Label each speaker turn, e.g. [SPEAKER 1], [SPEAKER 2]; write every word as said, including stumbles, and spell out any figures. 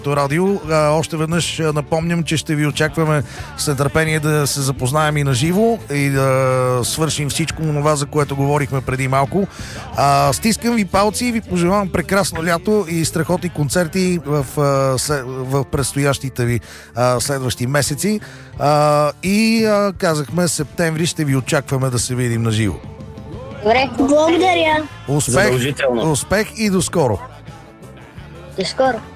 [SPEAKER 1] радио. А, още веднъж напомням, че ще ви очакваме с нетърпение да се запознаем и на живо и да свършим всичко това, за което говорихме преди малко. А, стискам ви палци и ви пожелавам прекрасно лято и страхотни концерти в, в предстоящите ви а, следващи месеци. А, и а, казахме, септември ще ви очакваме да се видим на живо.
[SPEAKER 2] Добре, благодаря.
[SPEAKER 1] Успех, успех и до скоро.
[SPEAKER 2] До скоро.